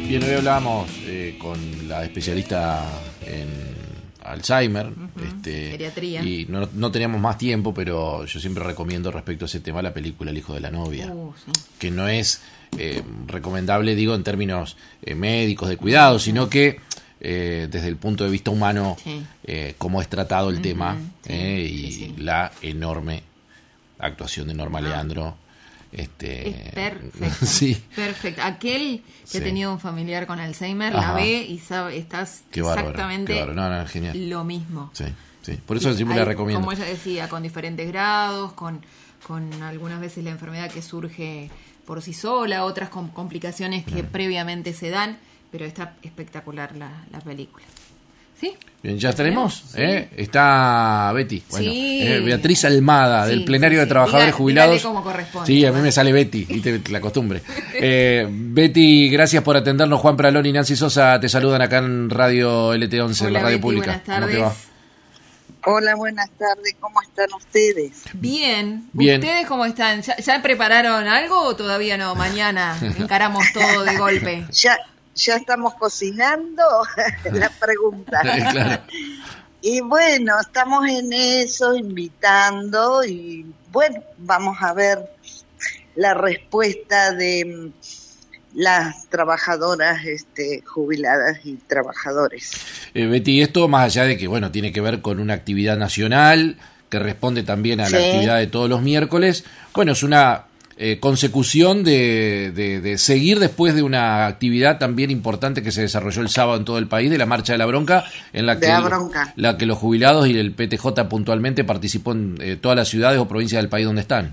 Bien, hoy hablábamos con la especialista en Alzheimer, geriatría. Y no teníamos más tiempo, pero yo siempre recomiendo respecto a ese tema la película El hijo de la novia, Sí. que no es recomendable, digo, en términos médicos de cuidado, sino que desde el punto de vista humano, Sí. cómo es tratado el tema, sí, y sí. la enorme actuación de Norma Leandro. Es perfecto. Sí. Perfecto. Aquel que Sí. ha tenido un familiar con Alzheimer Ajá. la ve y sabe, estás Qué bárbaro, exactamente qué bárbaro. No, genial. lo mismo. Sí, sí. Por eso siempre Hay, la recomiendo. como ella decía, con diferentes grados, con algunas veces la enfermedad que surge por sí sola, otras con complicaciones que previamente se dan, pero está espectacular la película. ¿Sí? Bien, ya tenemos, Sí. Está Betty, bueno, Sí. Beatriz Almada, del Sí, plenario sí, de sí. trabajadores jubilados. Dígale como corresponde. Sí, a mí me sale Betty, viste, la costumbre. Betty, gracias por atendernos. Juan Pralón y Nancy Sosa te saludan acá en Radio LT11, en la Hola, radio Betty, pública. buenas ¿Cómo tardes. te va? Hola, buenas tardes, ¿cómo están ustedes? Bien. Bien. ¿Ustedes cómo están? ¿Ya prepararon algo o todavía no? Mañana encaramos todo de golpe. Ya estamos cocinando, la pregunta. Claro. Y bueno, estamos en eso, invitando, y bueno, vamos a ver la respuesta de las trabajadoras jubiladas y trabajadores. Betty, esto más allá de que, bueno, tiene que ver con una actividad nacional que responde también a la Sí. actividad de todos los miércoles, bueno, es una consecución de seguir después de una actividad también importante que se desarrolló el sábado en todo el país, de la Marcha de la Bronca, en la De la Bronca. la que los jubilados y el PTJ puntualmente participó en todas las ciudades o provincias del país donde están.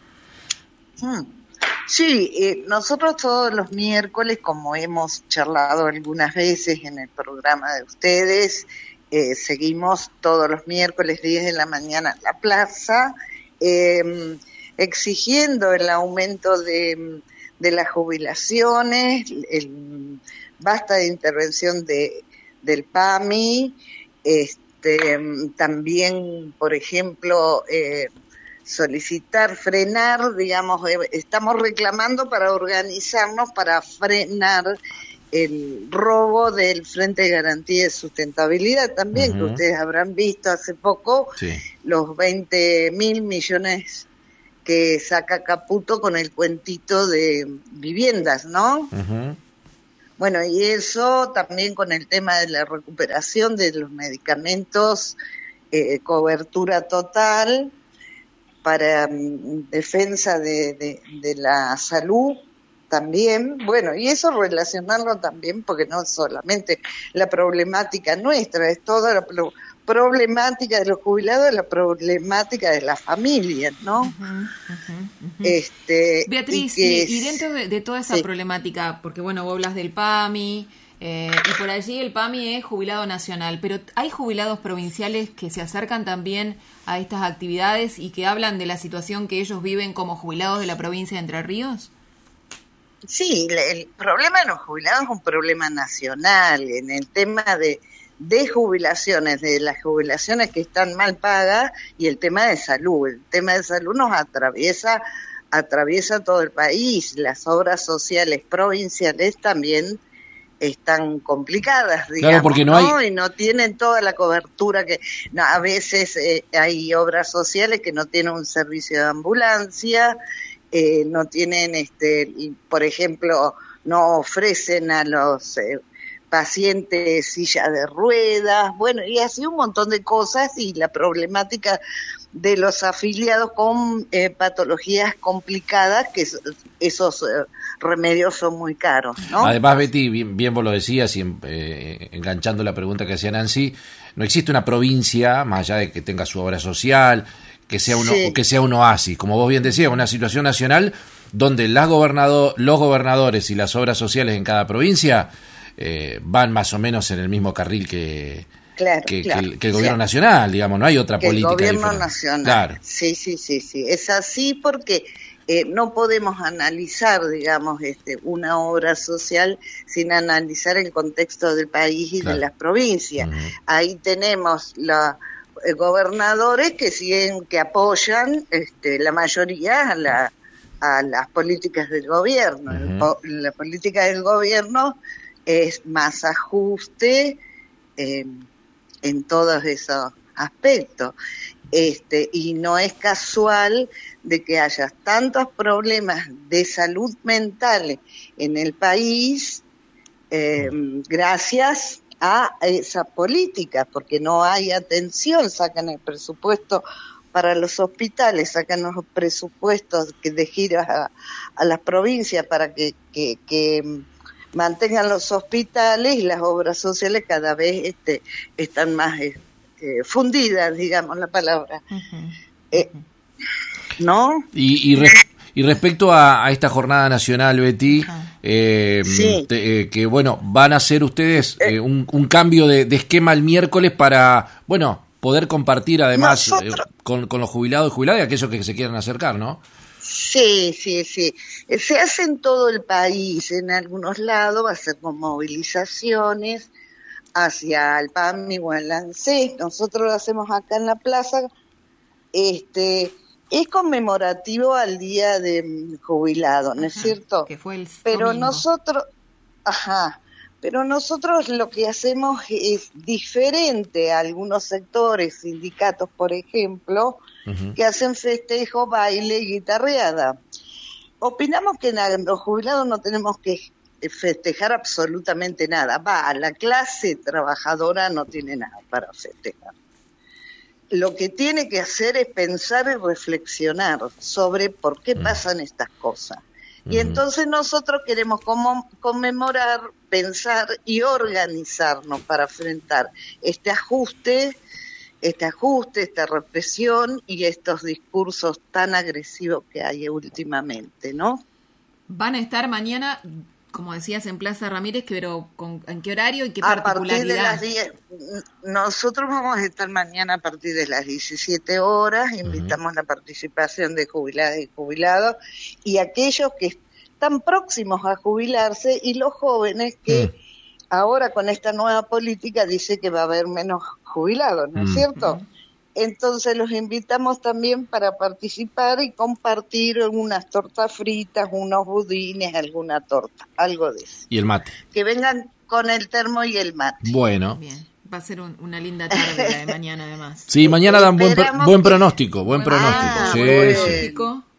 Sí, nosotros todos los miércoles, como hemos charlado algunas veces en el programa de ustedes, seguimos todos los miércoles 10 de la mañana en la plaza, exigiendo el aumento de las jubilaciones, el basta de intervención del PAMI, también, por ejemplo, solicitar, frenar, digamos, estamos reclamando para organizarnos para frenar el robo del Frente de Garantía de Sustentabilidad también, que ustedes habrán visto hace poco, Sí. los 20.000 millones que saca Caputo con el cuentito de viviendas, ¿no? Ujú. Bueno, y eso también con el tema de la recuperación de los medicamentos, cobertura total para defensa de la salud también. Bueno, y eso relacionarlo también, porque no es solamente la problemática nuestra, es toda la problemática de los jubilados, la problemática de las familias, ¿no? Beatriz, y dentro de toda esa problemática, porque bueno, vos hablas del PAMI, y por allí el PAMI es jubilado nacional, pero ¿hay jubilados provinciales que se acercan también a estas actividades y que hablan de la situación que ellos viven como jubilados de la provincia de Entre Ríos? Sí, el problema de los jubilados es un problema nacional, en el tema de jubilaciones, de las jubilaciones que están mal pagas, y el tema de salud. El tema de salud nos atraviesa todo el país. Las obras sociales provinciales también están complicadas, digamos, Claro, porque no hay... y no tienen toda la cobertura que a veces hay obras sociales que no tienen un servicio de ambulancia, no tienen, por ejemplo, no ofrecen a los pacientes silla de ruedas, bueno, y así un montón de cosas, y la problemática de los afiliados con patologías complicadas, que esos remedios son muy caros, ¿no? Además, Betty, bien vos lo decías, y enganchando la pregunta que hacía Nancy, no existe una provincia, más allá de que tenga su obra social, que sea un oasis, como vos bien decías, una situación nacional donde los gobernadores y las obras sociales en cada provincia van más o menos en el mismo carril que el gobierno nacional, digamos, no hay otra política el gobierno diferente. nacional. Claro. Sí, es así porque no podemos analizar, digamos, una obra social sin analizar el contexto del país y de las provincias. Ahí tenemos gobernadores que apoyan, la mayoría, a las políticas del gobierno. La política del gobierno es más ajuste en todos esos aspectos. Y no es casual de que haya tantos problemas de salud mental en el país gracias a esa política, porque no hay atención, sacan el presupuesto para los hospitales, sacan los presupuestos de giras a las provincias para que mantengan los hospitales, y las obras sociales cada vez están más fundidas, digamos la palabra. ¿No? Y respecto a esta jornada nacional, Betty, sí. Que bueno, van a hacer ustedes un cambio de esquema el miércoles para, bueno, poder compartir además con los jubilados y jubiladas y aquellos que se quieran acercar, ¿no? Sí. Se hace en todo el país, en algunos lados va a ser con movilizaciones hacia el PAMI o el ANSES. Nosotros lo hacemos acá en la plaza. Es conmemorativo al Día de Jubilado, ¿no es cierto? Que fue el pero domingo. nosotros lo que hacemos es diferente a algunos sectores, sindicatos, por ejemplo, que hacen festejo, baile y guitarreada. Opinamos que los jubilados no tenemos que festejar absolutamente nada. La clase trabajadora no tiene nada para festejar. Lo que tiene que hacer es pensar y reflexionar sobre por qué pasan estas cosas. Y entonces nosotros queremos conmemorar, pensar y organizarnos para enfrentar este ajuste, esta represión y estos discursos tan agresivos que hay últimamente, ¿no? Van a estar mañana, como decías, en Plaza Ramírez, pero ¿en qué horario y qué particularidad? A partir de las 10, nosotros vamos a estar mañana a partir de las 17 horas, invitamos la participación de jubiladas y jubilados, y aquellos que están próximos a jubilarse, y los jóvenes que ahora con esta nueva política dice que va a haber menos jubilados, ¿no es cierto? Entonces los invitamos también para participar y compartir unas tortas fritas, unos budines, alguna torta, algo de eso. Y el mate. Que vengan con el termo y el mate. Bueno. Bien, va a ser una linda tarde la de mañana además. Sí, mañana dan buen pronóstico, buen pronóstico. Sí.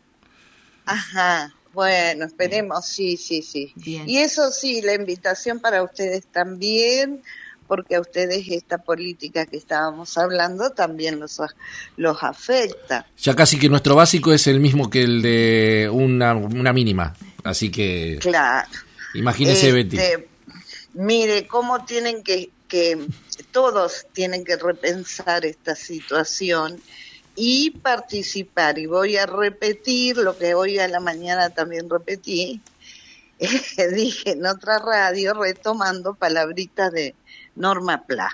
Ajá, bueno, esperemos, sí. Bien. Y eso sí, la invitación para ustedes también, porque a ustedes esta política que estábamos hablando también los afecta. Ya casi que nuestro básico es el mismo que el de una mínima, así que claro. Imagínese, Betty. Mire, cómo tienen que todos tienen que repensar esta situación y participar. Y voy a repetir lo que hoy a la mañana también repetí, dije en otra radio, retomando palabritas de Norma Pla.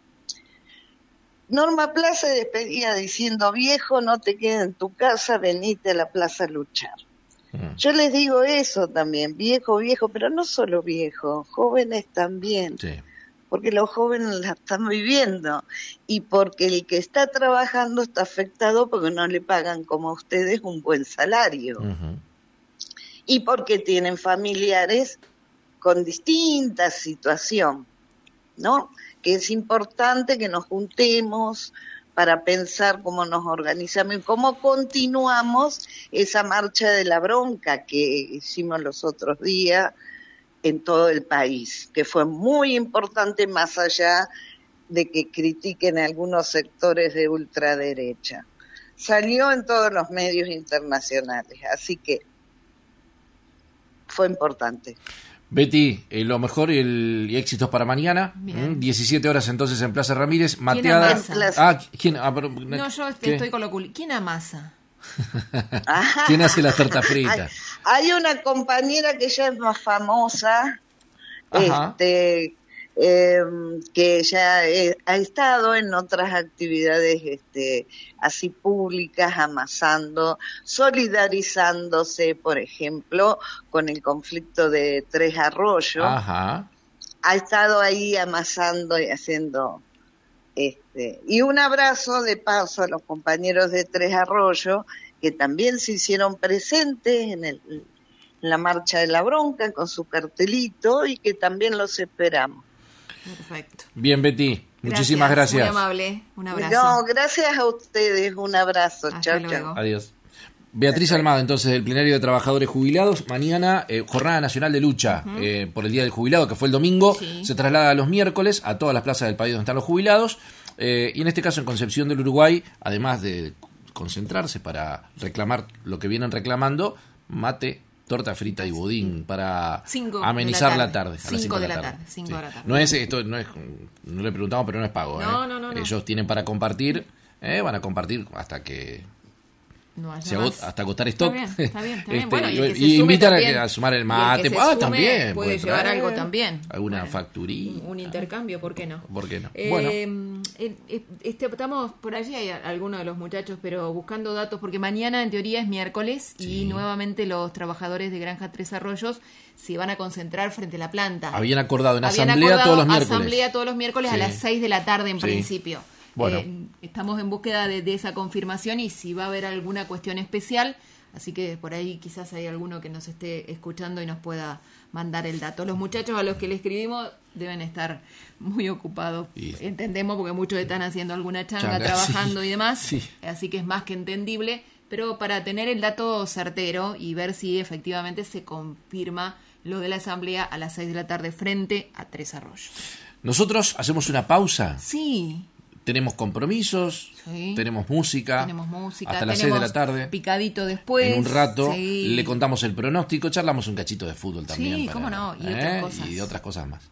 Norma Pla se despedía diciendo: viejo, no te quedes en tu casa, venite a la plaza a luchar. Yo les digo eso también, viejo, pero no solo viejo, jóvenes también, sí. Porque los jóvenes la están viviendo y porque el que está trabajando está afectado porque no le pagan como a ustedes un buen salario. Y porque tienen familiares con distinta situación, ¿no? Que es importante que nos juntemos para pensar cómo nos organizamos y cómo continuamos esa marcha de la bronca que hicimos los otros días en todo el país, que fue muy importante más allá de que critiquen algunos sectores de ultraderecha. Salió en todos los medios internacionales, así que fue importante. Betty, lo mejor y éxitos para mañana. 17 horas entonces en Plaza Ramírez. Mateada. ¿Quién amasa? No, yo estoy con lo cool. ¿Quién amasa? ¿Quién hace las tortas fritas? Hay una compañera que ya es más famosa, que ya ha estado en otras actividades así públicas, amasando, solidarizándose, por ejemplo, con el conflicto de Tres Arroyos. Ha estado ahí amasando y haciendo y un abrazo de paso a los compañeros de Tres Arroyos que también se hicieron presentes en la Marcha de la Bronca con su cartelito y que también los esperamos. Perfecto. Bien, Betty, muchísimas gracias. Muy amable, un abrazo. No, gracias a ustedes, un abrazo. Chao, chao. Adiós. Beatriz Almada, entonces, del Plenario de Trabajadores Jubilados. Mañana, Jornada Nacional de Lucha por el Día del Jubilado, que fue el domingo. Se traslada a los miércoles a todas las plazas del país donde están los jubilados. Y en este caso, en Concepción del Uruguay, además de concentrarse para reclamar lo que vienen reclamando, mate, torta frita y budín para amenizar la tarde. A las 5 de la tarde. 5 de la tarde. No le preguntamos, pero no es pago. No. Ellos tienen para compartir, van a compartir hasta que... hasta agotar stock. Está bien. Bueno, y invitar a sumar el mate. También. Puede llevar algo también. Alguna facturita. Un intercambio, ¿por qué no? Bueno. Estamos por allí, hay algunos de los muchachos, pero buscando datos, porque mañana en teoría es miércoles y nuevamente los trabajadores de Granja Tres Arroyos se van a concentrar frente a la planta. Habían acordado asamblea todos los miércoles. Asamblea todos los miércoles a las 6 de la tarde en principio. Bueno. Estamos en búsqueda de esa confirmación y si va a haber alguna cuestión especial, así que por ahí quizás hay alguno que nos esté escuchando y nos pueda mandar el dato. Los muchachos a los que le escribimos deben estar muy ocupados, entendemos, porque muchos están haciendo alguna changa trabajando y demás, así que es más que entendible, pero para tener el dato certero y ver si efectivamente se confirma lo de la asamblea a las 6 de la tarde frente a Tres Arroyos. Nosotros hacemos una pausa. Sí. Tenemos compromisos, tenemos música, hasta las 6 de la tarde. Picadito después. En un rato le contamos el pronóstico, charlamos un cachito de fútbol también. Sí, cómo no, y otras cosas. Y de otras cosas más.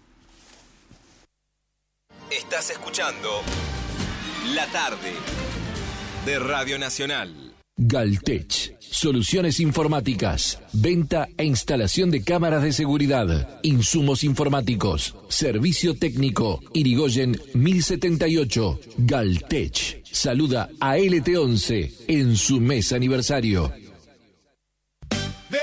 Estás escuchando La Tarde de Radio Nacional. Galtech, soluciones informáticas, venta e instalación de cámaras de seguridad, insumos informáticos, servicio técnico, Irigoyen 1078. Galtech saluda a LT11 en su mes aniversario.